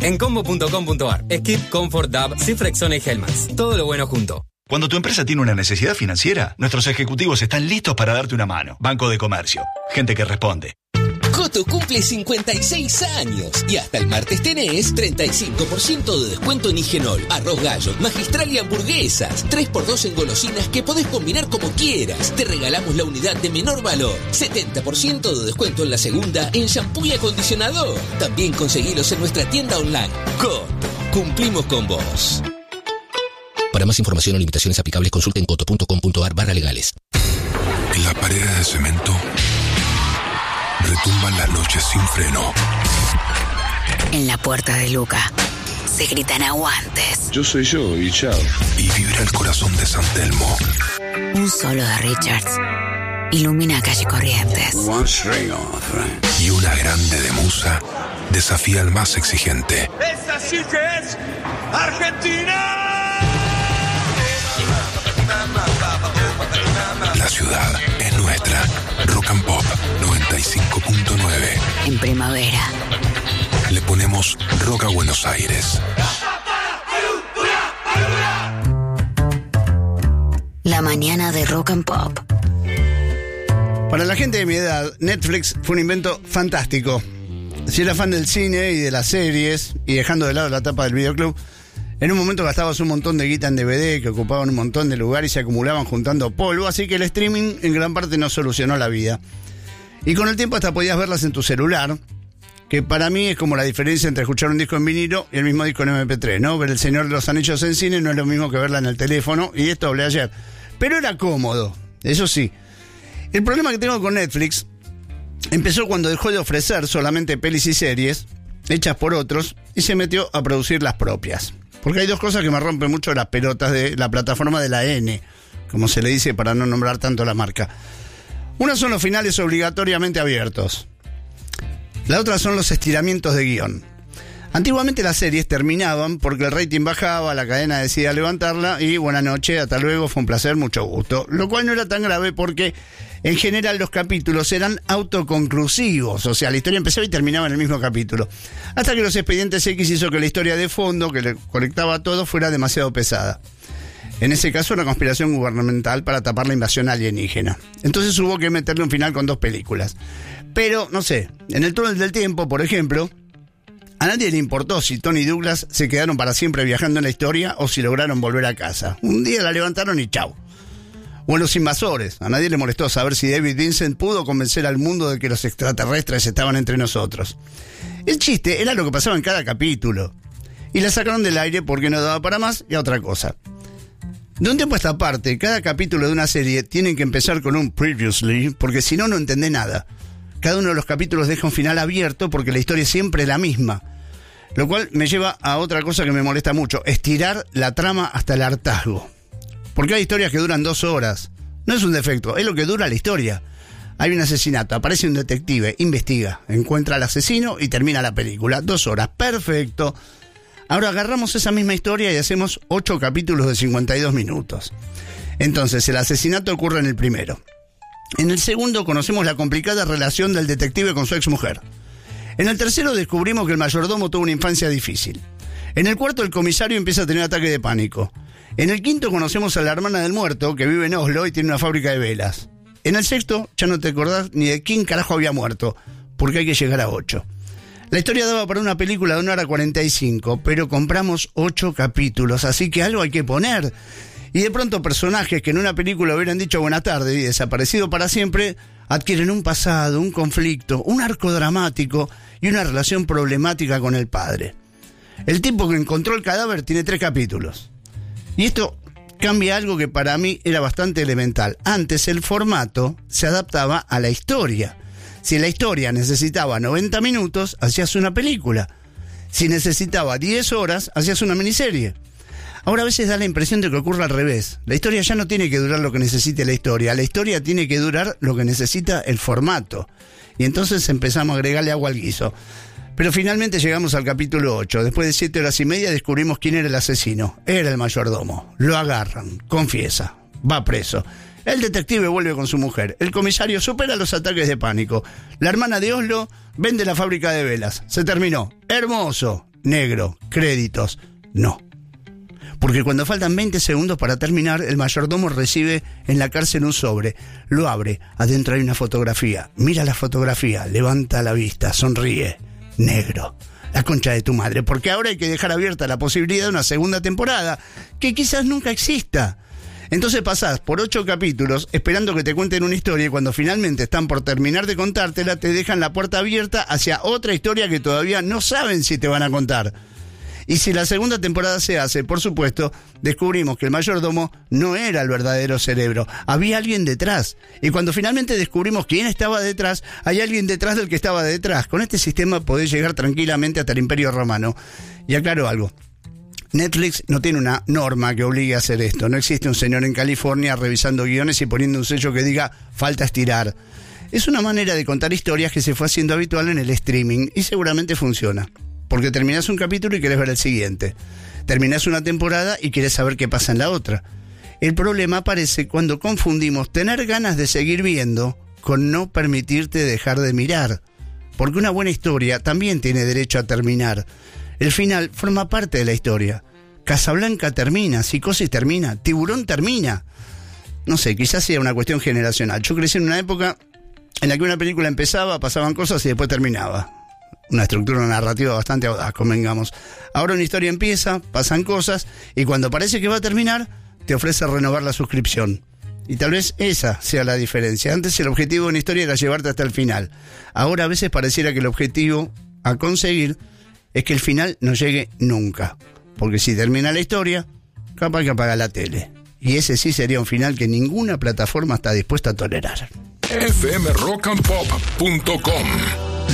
En combo.com.ar. Skip, Comfort, DAB, Cifrexone y Hellmans. Todo lo bueno junto. Cuando tu empresa tiene una necesidad financiera, nuestros ejecutivos están listos para darte una mano. Banco de Comercio. Gente que responde. Coto cumple 56 años y hasta el martes tenés 35% de descuento en Higienol, arroz gallo, magistral y hamburguesas. 3x2 en golosinas que podés combinar como quieras. Te regalamos la unidad de menor valor. 70% de descuento en la segunda en shampoo y acondicionador. También conseguilos en nuestra tienda online. Coto, cumplimos con vos. Para más información o limitaciones aplicables, consulta en coto.com.ar/legales. En las paredes de cemento retumban las noches sin freno. En la puerta de Luca se gritan aguantes. Yo soy yo y chao. Y vibra el corazón de San Telmo. Un solo de Richards ilumina calle Corrientes. Y una grande de Musa desafía al más exigente. ¡Esa sí que es Argentina! La ciudad es nuestra. Rock and Pop 95.9. En primavera le ponemos rock a Buenos Aires. La mañana de Rock and Pop. Para la gente de mi edad, Netflix fue un invento fantástico. Si eras fan del cine y de las series, y dejando de lado la tapa del videoclub, en un momento gastabas un montón de guita en DVD que ocupaban un montón de lugar y se acumulaban juntando polvo, así que el streaming en gran parte nos solucionó la vida. Y con el tiempo hasta podías verlas en tu celular, que para mí es como la diferencia entre escuchar un disco en vinilo y el mismo disco en MP3, ¿no? Ver El Señor de los Anillos en cine no es lo mismo que verla en el teléfono, y esto hablé ayer. Pero era cómodo, eso sí. El problema que tengo con Netflix empezó cuando dejó de ofrecer solamente pelis y series hechas por otros y se metió a producir las propias. Porque hay dos cosas que me rompen mucho las pelotas de la plataforma de la N, como se le dice para no nombrar tanto la marca. Una son los finales obligatoriamente abiertos. La otra son los estiramientos de guión. Antiguamente las series terminaban porque el rating bajaba, la cadena decidía levantarla y buena noche, hasta luego, fue un placer, mucho gusto. Lo cual no era tan grave porque en general los capítulos eran autoconclusivos, o sea, la historia empezaba y terminaba en el mismo capítulo. Hasta que los expedientes X hizo que la historia de fondo, que le conectaba todo, fuera demasiado pesada. En ese caso, una conspiración gubernamental para tapar la invasión alienígena. Entonces hubo que meterle un final con 2 películas. Pero, no sé, en el túnel del tiempo, por ejemplo, a nadie le importó si Tony y Douglas se quedaron para siempre viajando en la historia o si lograron volver a casa. Un día la levantaron y chau. O en Los Invasores, a nadie le molestó saber si David Vincent pudo convencer al mundo de que los extraterrestres estaban entre nosotros. El chiste era lo que pasaba en cada capítulo. Y la sacaron del aire porque no daba para más y a otra cosa. De un tiempo a esta parte, cada capítulo de una serie tiene que empezar con un previously, porque si no, no entendés nada. Cada uno de los capítulos deja un final abierto porque la historia es siempre la misma. Lo cual me lleva a otra cosa que me molesta mucho, estirar la trama hasta el hartazgo. Porque hay historias que duran 2 horas. No es un defecto, es lo que dura la historia. Hay un asesinato, aparece un detective, investiga, encuentra al asesino y termina la película. 2 horas, perfecto. Ahora agarramos esa misma historia y hacemos 8 capítulos de 52 minutos. Entonces, el asesinato ocurre en el primero. En el segundo conocemos la complicada relación del detective con su exmujer. En el tercero descubrimos que el mayordomo tuvo una infancia difícil. En el cuarto el comisario empieza a tener ataque de pánico. En el quinto conocemos a la hermana del muerto que vive en Oslo y tiene una fábrica de velas. En el sexto ya no te acordás ni de quién carajo había muerto, porque hay que llegar a 8. La historia daba para una película de 1 hora 45, pero compramos 8 capítulos, así que algo hay que poner. Y de pronto personajes que en una película hubieran dicho buena tarde y desaparecido para siempre, adquieren un pasado, un conflicto, un arco dramático y una relación problemática con el padre. El tipo que encontró el cadáver tiene 3 capítulos. Y esto cambia algo que para mí era bastante elemental. Antes el formato se adaptaba a la historia. Si la historia necesitaba 90 minutos, hacías una película. Si necesitaba 10 horas, hacías una miniserie. Ahora a veces da la impresión de que ocurre al revés. La historia ya no tiene que durar lo que necesite la historia tiene que durar lo que necesita el formato. Y entonces empezamos a agregarle agua al guiso. Pero finalmente llegamos al capítulo 8. Después de 7 horas y media descubrimos quién era el asesino. Era el mayordomo. Lo agarran, confiesa, va preso. El detective vuelve con su mujer. El comisario supera los ataques de pánico. La hermana de Oslo vende la fábrica de velas. Se terminó. Hermoso. negro, créditos, no. Porque cuando faltan 20 segundos para terminar, el mayordomo recibe en la cárcel un sobre. Lo abre, adentro hay una fotografía. Mira la fotografía, levanta la vista, sonríe. Negro. La concha de tu madre, porque ahora hay que dejar abierta la posibilidad de una segunda temporada, que quizás nunca exista. Entonces pasás por 8 capítulos esperando que te cuenten una historia y cuando finalmente están por terminar de contártela, te dejan la puerta abierta hacia otra historia que todavía no saben si te van a contar. Y si la segunda temporada se hace, por supuesto, descubrimos que el mayordomo no era el verdadero cerebro. Había alguien detrás. Y cuando finalmente descubrimos quién estaba detrás, hay alguien detrás del que estaba detrás. Con este sistema podés llegar tranquilamente hasta el Imperio Romano. Y aclaro algo. Netflix no tiene una norma que obligue a hacer esto. No existe un señor en California revisando guiones y poniendo un sello que diga falta estirar. Es una manera de contar historias que se fue haciendo habitual en el streaming y seguramente funciona. Porque terminás un capítulo y querés ver el siguiente. Terminás una temporada y querés saber qué pasa en la otra. El problema aparece cuando confundimos tener ganas de seguir viendo con no permitirte dejar de mirar. Porque una buena historia también tiene derecho a terminar. El final forma parte de la historia. Casablanca termina, Psicosis termina, Tiburón termina. No sé, quizás sea una cuestión generacional. Yo crecí en una época en la que una película empezaba, pasaban cosas y después terminaba. Una estructura narrativa bastante audaz, convengamos. Ahora una historia empieza, pasan cosas, y cuando parece que va a terminar, te ofrece renovar la suscripción. Y tal vez esa sea la diferencia. Antes el objetivo de una historia era llevarte hasta el final. Ahora a veces pareciera que el objetivo a conseguir es que el final no llegue nunca. Porque si termina la historia, capaz que apaga la tele. Y ese sí sería un final que ninguna plataforma está dispuesta a tolerar. fmrockandpop.com